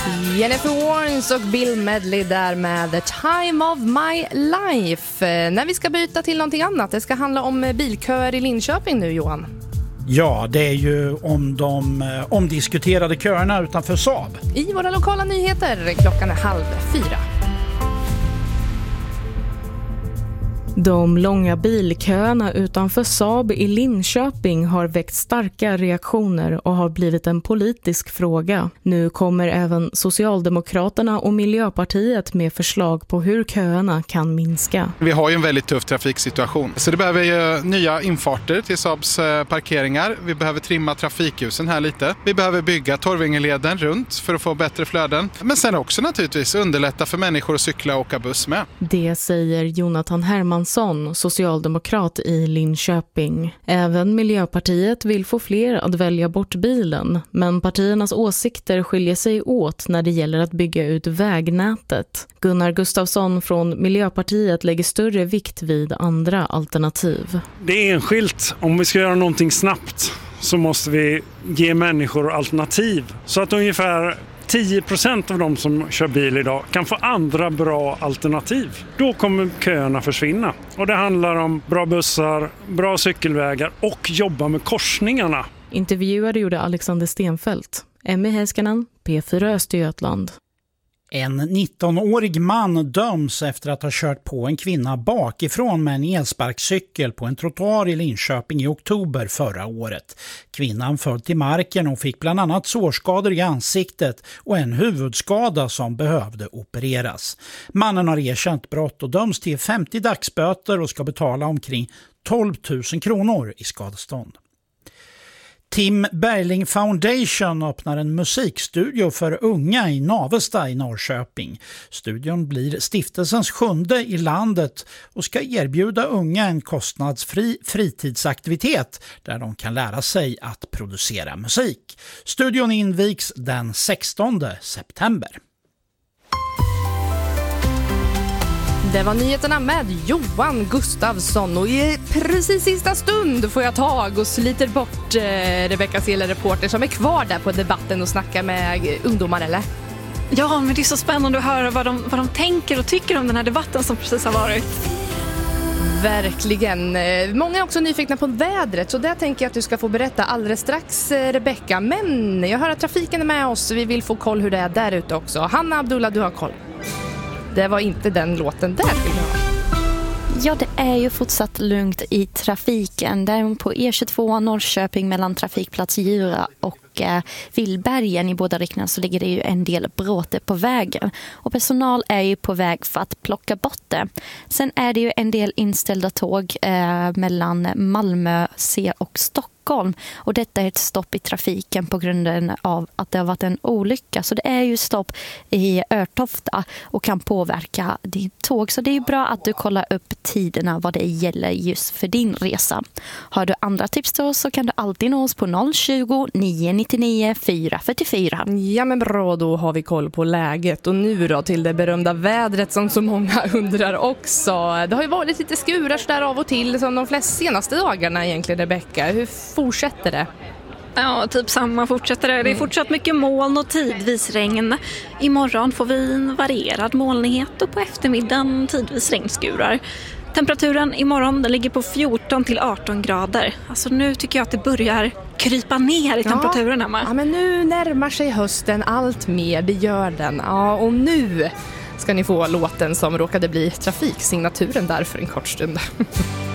Jennifer Warnes och Bill Medley där med The Time of My Life. När vi ska byta till någonting annat, det ska handla om bilköer i Linköping nu, Johan. Ja, det är ju om de omdiskuterade köerna utanför Saab. I våra lokala nyheter, klockan är 3:30. De långa bilköerna utanför Saab i Linköping har väckt starka reaktioner och har blivit en politisk fråga. Nu kommer även Socialdemokraterna och Miljöpartiet med förslag på hur köerna kan minska. Vi har ju en väldigt tuff trafiksituation, så det behöver ju nya infarter till Saabs parkeringar. Vi behöver trimma trafikljusen här lite. Vi behöver bygga Torvingeleden runt för att få bättre flöden. Men sen också naturligtvis underlätta för människor att cykla och åka buss med. Det säger Jonathan Hermansson, socialdemokrat i Linköping. Även Miljöpartiet vill få fler att välja bort bilen, men partiernas åsikter skiljer sig åt när det gäller att bygga ut vägnätet. Gunnar Gustafsson från Miljöpartiet lägger större vikt vid andra alternativ. Det är enskilt. Om vi ska göra någonting snabbt så måste vi ge människor alternativ. Så att ungefär 10% av de som kör bil idag kan få andra bra alternativ. Då kommer köerna försvinna. Och det handlar om bra bussar, bra cykelvägar och jobba med korsningarna. Intervjuade gjorde Alexander Stenfeldt. Emmy Heiskanen, P4 Östergötland. En 19-årig man döms efter att ha kört på en kvinna bakifrån med en elsparkcykel på en trottoar i Linköping i oktober förra året. Kvinnan föll till marken och fick bland annat sårskador i ansiktet och en huvudskada som behövde opereras. Mannen har erkänt brott och döms till 50 dagsböter och ska betala omkring 12 000 kronor i skadestånd. Tim Berling Foundation öppnar en musikstudio för unga i Navesta i Norrköping. Studion blir stiftelsens 7:e i landet och ska erbjuda unga en kostnadsfri fritidsaktivitet där de kan lära sig att producera musik. Studion invigs den 16 september. Det var nyheterna med Johan Gustafsson och i precis sista stund får jag tag och sliter bort Rebecca Seele, reporter som är kvar där på debatten och snackar med ungdomar, eller? Ja, men det är så spännande att höra vad de tänker och tycker om den här debatten som precis har varit. Verkligen. Många är också nyfikna på vädret, så där tänker jag att du ska få berätta alldeles strax, Rebecca. Men jag hör att trafiken är med oss, vi vill få koll hur det är där ute också. Hanna Abdullah, du har koll. Det var inte den låten där. Ja, det är ju fortsatt lugnt i trafiken. Där på E22 Norrköping mellan trafikplats Djura och Villbergen i båda riktningarna så ligger det ju en del bråte på vägen. Och personal är ju på väg för att plocka bort det. Sen är det ju en del inställda tåg mellan Malmö, C och Stockholm. Och detta är ett stopp i trafiken på grund av att det har varit en olycka. Så det är ju stopp i Örtofta och kan påverka ditt tåg. Så det är ju bra att du kollar upp tiderna vad det gäller just för din resa. Har du andra tips till oss så kan du alltid nå oss på 020 999 444. Ja, men bra, då har vi koll på läget. Och nu då till det berömda vädret som så många undrar också. Det har ju varit lite skurar där av och till som de flesta senaste dagarna egentligen, Rebecca. Hur fortsätter det? Ja, typ samma fortsätter det. Det är fortsatt mycket moln och tidvis regn. Imorgon får vi en varierad molnighet och på eftermiddagen tidvis regnskurar. Temperaturen imorgon den ligger på 14 till 18 grader. Alltså nu tycker jag att det börjar krypa ner i temperaturen, Emma. Ja, men nu närmar sig hösten allt mer, det gör den. Ja, och nu ska ni få låten som råkade bli trafiksignaturen där för en kort stund.